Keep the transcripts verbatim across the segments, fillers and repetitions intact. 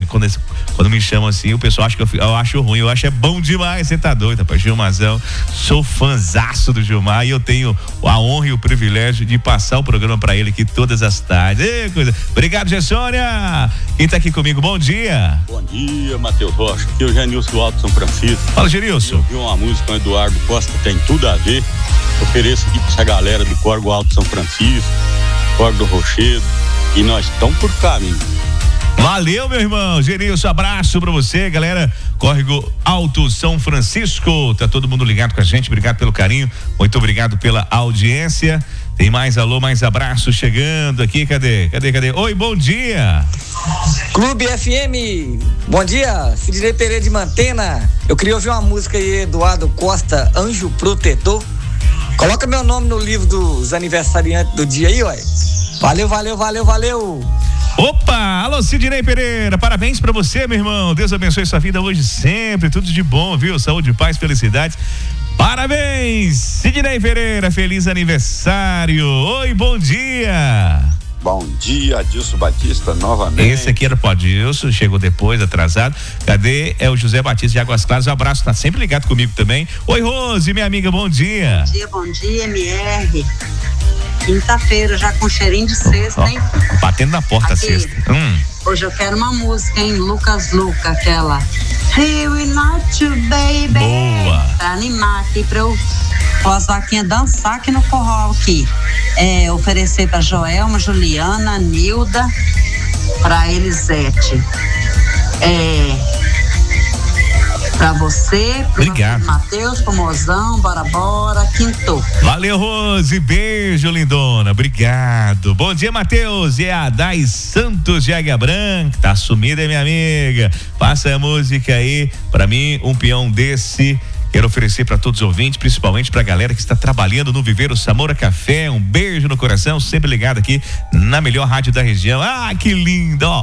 quando, quando me chamam assim, o pessoal acha que eu, eu acho ruim, eu acho é bom demais, você tá doido, rapaz. Gilmarzão, sou fãzaço do Gilmar e eu tenho a honra e o privilégio de passar o programa pra ele aqui todas as tardes. Ei, coisa. Obrigado, Gessônia. Quem tá aqui comigo, bom dia. Bom dia, Matheus Rocha. Aqui é o Genilson do Alto São Francisco. Fala, Genilson. Eu vi uma música com o Eduardo Costa, tem tudo a ver. Ofereço aqui pra essa galera do Córrego Alto São Francisco, Córrego do Rochedo, e nós estamos por caminho. Valeu, meu irmão. Genilson, abraço pra você, galera. Córrego Alto São Francisco. Tá todo mundo ligado com a gente. Obrigado pelo carinho. Muito obrigado pela audiência. Tem mais alô, mais abraço chegando aqui. Cadê? Cadê? Cadê? Oi, bom dia. Clube F M. Bom dia, Sidney Pereira de Mantena. Eu queria ouvir uma música aí, Eduardo Costa, Anjo Protetor. Coloca meu nome no livro dos aniversariantes do dia aí, ué. Valeu, valeu, valeu, valeu. Opa, alô Sidney Pereira, parabéns pra você, meu irmão. Deus abençoe sua vida hoje sempre, tudo de bom, viu? Saúde, paz, felicidades. Parabéns, Sidney Pereira, feliz aniversário. Oi, bom dia. Bom dia, Adilson Batista, novamente. Esse aqui era o Adilson, chegou depois, atrasado. Cadê? É o José Batista de Águas Claras. Um abraço, tá sempre ligado comigo também. Oi, Rose, minha amiga, bom dia. Bom dia, bom dia, M R. Quinta-feira, já com cheirinho de sexta, hein? Ó, batendo na porta a sexta. Hum. Hoje eu quero uma música, hein? Lucas Luca, aquela Here we not you, baby. Boa. Pra animar aqui, pra eu com as vaquinhas dançar aqui no forró aqui. É, oferecer pra Joelma, Juliana, Nilda, pra Elisete. É... Pra você, pro Obrigado. Matheus, pro Mozão, bora, bora, quinto. Valeu, Rose, beijo, lindona, obrigado. Bom dia, Matheus, é a Dai Santos de Águia Branca, tá sumida, minha amiga. Passa a música aí, pra mim, um peão desse. Quero oferecer para todos os ouvintes, principalmente para a galera que está trabalhando no Viveiro Samora Café. Um beijo no coração, sempre ligado aqui na melhor rádio da região. Ah, que lindo, ó.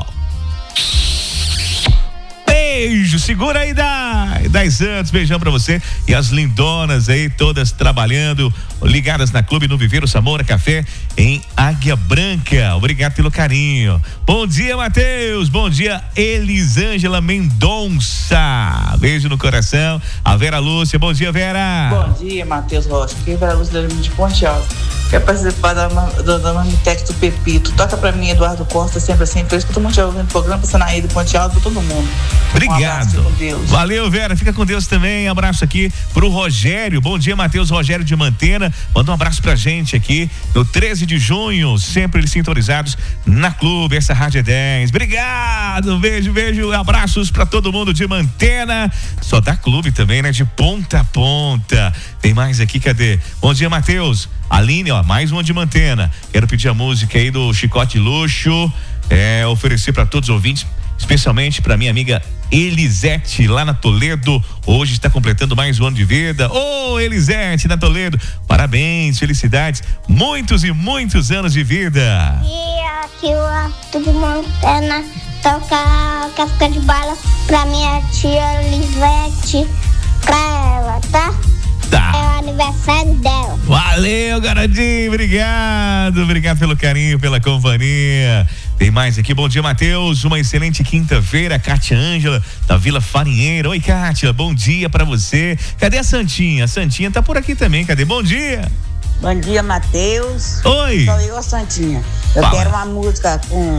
Beijo, segura aí, Dai, Dai Santos, beijão pra você e as lindonas aí, todas trabalhando, ligadas na Clube no Viveiro Samora Café em Águia Branca. Obrigado pelo carinho. Bom dia, Matheus, bom dia, Elisângela Mendonça, beijo no coração. A Vera Lúcia, bom dia, Vera. Bom dia, Matheus Rocha, aqui é Vera Lúcia de Ponte Alta. Quer participar da, da, da Mamitex do Pepito? Toca pra mim, Eduardo Costa, sempre assim. Fez pra todo mundo ouvindo o programa, pra Sanaí do Ponte Alta, pra todo mundo. Obrigado. Um abraço, com Deus. Valeu, Vera. Fica com Deus também. Abraço aqui pro Rogério. Bom dia, Matheus. Rogério de Mantena. Manda um abraço pra gente aqui no treze de junho. Sempre eles sintonizados na Clube. Essa Rádio é dez. Obrigado. Beijo, beijo. Abraços pra todo mundo de Mantena. Só da Clube também, né? De ponta a ponta. Tem mais aqui, cadê? Bom dia, Matheus. Aline, ó, mais uma de Mantena. Quero pedir a música aí do Chicote Luxo. É, oferecer pra todos os ouvintes, especialmente pra minha amiga Elisete, lá na Toledo. Hoje está completando mais um ano de vida. Ô, oh, Elisete, na Toledo, parabéns, felicidades, muitos e muitos anos de vida. E aqui o Arthur de Montana toca casca de bala pra minha tia Elisete, pra ela, tá? Tá. É o aniversário dela. Valeu, garotinho, obrigado, obrigado pelo carinho, pela companhia. Tem mais aqui, bom dia, Matheus, uma excelente quinta-feira, Kátia Ângela, da Vila Farinheira. Oi, Kátia, bom dia pra você. Cadê a Santinha? A Santinha tá por aqui também, cadê? Bom dia. Bom dia, Matheus. Oi. Sou eu, Santinha. Eu Fala. quero uma música com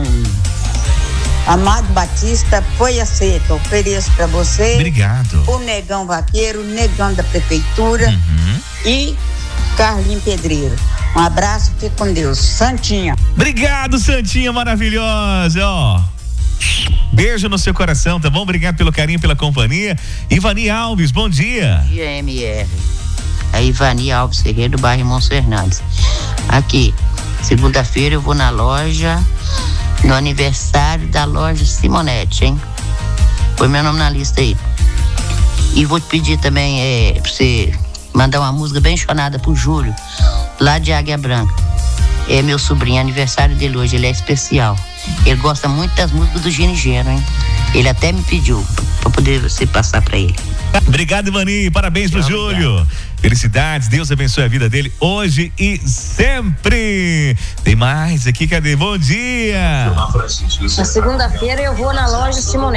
Amado Batista, Foi a Seca. Ofereço pra você. Obrigado. O Negão Vaqueiro, Negão da Prefeitura Uhum. e Carlinho Pedreira. Um abraço, fique com Deus. Santinha. Obrigado, Santinha maravilhosa, ó. Beijo no seu coração, tá bom? Obrigado pelo carinho, pela companhia. Ivani Alves, bom dia. Bom dia, M R. É Ivani Alves Ferreira, do bairro Irmãos Fernandes. Aqui, segunda-feira eu vou na loja, no aniversário da loja Simonete, hein? Põe meu nome na lista aí. E vou te pedir também, é, pra você mandar uma música bem chonada pro Júlio, lá de Águia Branca. É meu sobrinho, aniversário dele hoje, ele é especial. Ele gosta muito das músicas do Gino e Geno, hein? Ele até me pediu pra poder você passar pra ele. Obrigado, Ivani, parabéns pro Júlio. Felicidades, Deus abençoe a vida dele hoje e sempre. Tem mais aqui, cadê? Bom dia. Na segunda-feira eu vou na loja Simonete.